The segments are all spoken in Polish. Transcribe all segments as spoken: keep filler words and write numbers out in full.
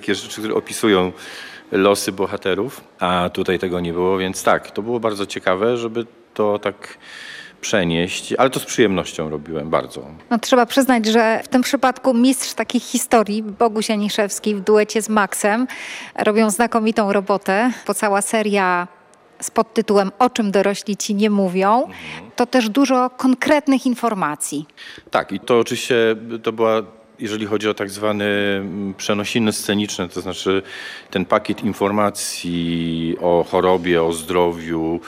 takie rzeczy, które opisują losy bohaterów, a tutaj tego nie było, więc tak, to było bardzo ciekawe, żeby to tak przenieść, ale to z przyjemnością robiłem bardzo. No, trzeba przyznać, że w tym przypadku mistrz takich historii, Boguś Janiszewski w duecie z Maxem, robią znakomitą robotę, bo cała seria z podtytułem O czym dorośli ci nie mówią, to też dużo konkretnych informacji. Tak, i to oczywiście to była, jeżeli chodzi o tak zwany mm, przenosiny sceniczne, to znaczy ten pakiet informacji o chorobie, o zdrowiu,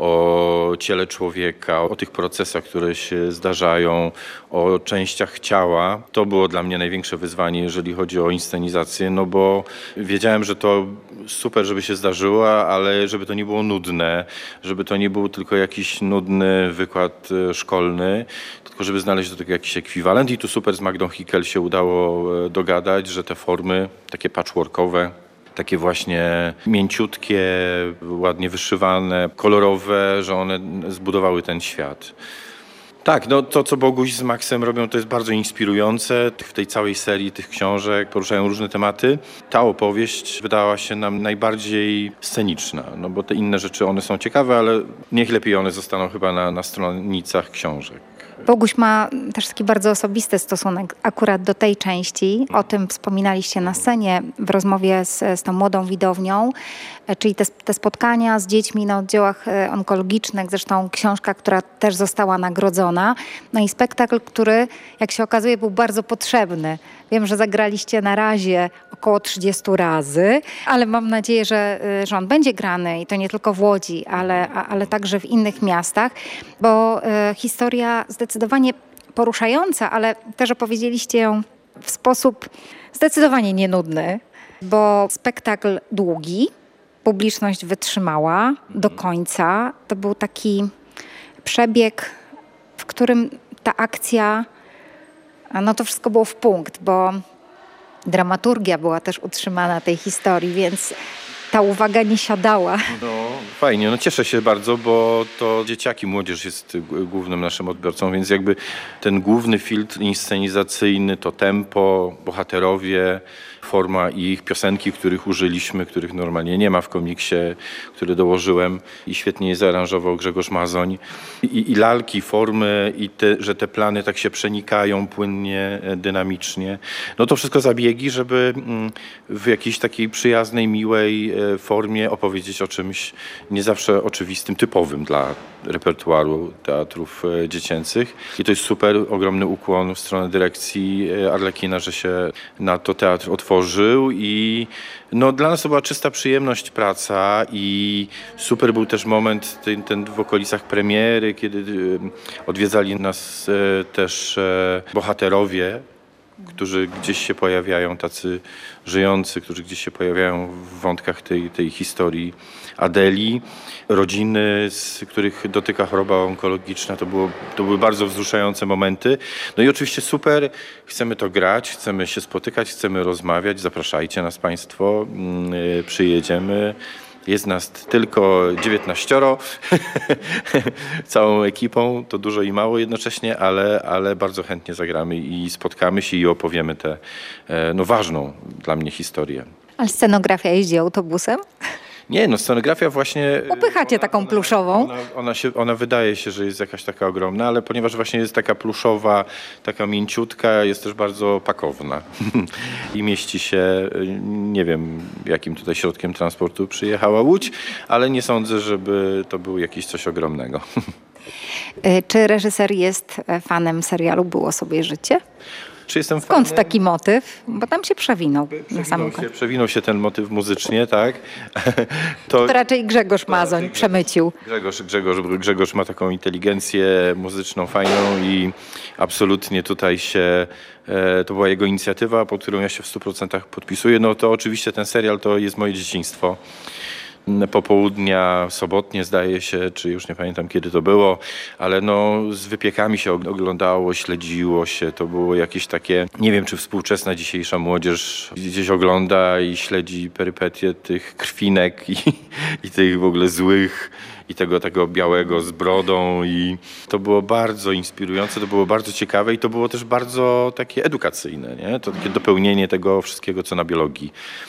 o ciele człowieka, o tych procesach, które się zdarzają, o częściach ciała. To było dla mnie największe wyzwanie, jeżeli chodzi o inscenizację, no bo wiedziałem, że to super, żeby się zdarzyło, ale żeby to nie było nudne, żeby to nie był tylko jakiś nudny wykład e, szkolny, tylko żeby znaleźć do tego jakiś ekwiwalent i tu super z Magdą Hickel się udało e, dogadać, że te formy takie patchworkowe, takie właśnie mięciutkie, ładnie wyszywane, kolorowe, że one zbudowały ten świat. Tak, no to co Boguś z Maxem robią, to jest bardzo inspirujące. W tej całej serii tych książek poruszają różne tematy. Ta opowieść wydała się nam najbardziej sceniczna, no bo te inne rzeczy, one są ciekawe, ale niech lepiej one zostaną chyba na, na stronnicach książek. Boguś ma też taki bardzo osobisty stosunek akurat do tej części. O tym wspominaliście na scenie w rozmowie z, z tą młodą widownią, e, czyli te, te spotkania z dziećmi na oddziałach e, onkologicznych, zresztą książka, która też została nagrodzona. No i spektakl, który jak się okazuje był bardzo potrzebny. Wiem, że zagraliście na razie około trzydziestu razy, ale mam nadzieję, że, y, że on będzie grany i to nie tylko w Łodzi, ale, a- ale także w innych miastach, bo y, historia zdecydowanie poruszająca, ale też opowiedzieliście ją w sposób zdecydowanie nienudny, bo spektakl długi, publiczność wytrzymała do końca. To był taki przebieg, w którym ta akcja, a no to wszystko było w punkt, bo dramaturgia była też utrzymana tej historii, więc ta uwaga nie siadała. No fajnie, no cieszę się bardzo, bo to dzieciaki, młodzież jest g- głównym naszym odbiorcą, więc jakby ten główny filtr inscenizacyjny, to tempo, bohaterowie, forma ich, piosenki, których użyliśmy, których normalnie nie ma w komiksie, które dołożyłem i świetnie je zaaranżował Grzegorz Mazoń. I, i lalki, formy i te, że te plany tak się przenikają płynnie, e, dynamicznie. No to wszystko zabiegi, żeby mm, w jakiejś takiej przyjaznej, miłej e, formie opowiedzieć o czymś nie zawsze oczywistym, typowym dla repertuaru teatrów e, dziecięcych. I to jest super, ogromny ukłon w stronę dyrekcji e, Arlekina, że się na to teatr otworzył i no, dla nas to była czysta przyjemność praca i super był też moment ten, ten w okolicach premiery, kiedy e, odwiedzali nas e, też e, bohaterowie, którzy gdzieś się pojawiają, tacy żyjący, którzy gdzieś się pojawiają w wątkach tej, tej historii Adeli. Rodziny, z których dotyka choroba onkologiczna, to, było, to były bardzo wzruszające momenty. No i oczywiście super, chcemy to grać, chcemy się spotykać, chcemy rozmawiać, zapraszajcie nas Państwo, mm, y, przyjedziemy. Jest nas tylko dziewiętnaścioro, całą ekipą, to dużo i mało jednocześnie, ale, ale bardzo chętnie zagramy i spotkamy się i opowiemy tę e, no, ważną dla mnie historię. Ale scenografia jeździ autobusem? Nie, no scenografia właśnie... Upychacie taką pluszową. Ona, ona, się, ona wydaje się, że jest jakaś taka ogromna, ale ponieważ właśnie jest taka pluszowa, taka mięciutka, jest też bardzo pakowna. I mieści się, nie wiem jakim tutaj środkiem transportu przyjechała Łódź, ale nie sądzę, żeby to było jakieś coś ogromnego. Y, Czy reżyser jest e, fanem serialu Było sobie życie? Czy jestem Skąd fanem? taki motyw? Bo tam się przewinął na samym Przewinął się, końcu. przewinął się ten motyw muzycznie, tak? To, To raczej Grzegorz Mazoń przemycił. Grzegorz, Grzegorz, Grzegorz ma taką inteligencję muzyczną fajną i absolutnie tutaj się, e, to była jego inicjatywa, pod którą ja się w stu procentach podpisuję. No to oczywiście ten serial to jest moje dzieciństwo. Popołudnia, sobotnie zdaje się, czy już nie pamiętam kiedy to było, ale no z wypiekami się oglądało, śledziło się, to było jakieś takie, nie wiem czy współczesna dzisiejsza młodzież gdzieś ogląda i śledzi perypetie tych krwinek i, i tych w ogóle złych i tego, tego białego z brodą i to było bardzo inspirujące, to było bardzo ciekawe i to było też bardzo takie edukacyjne, nie? To takie dopełnienie tego wszystkiego, co na biologii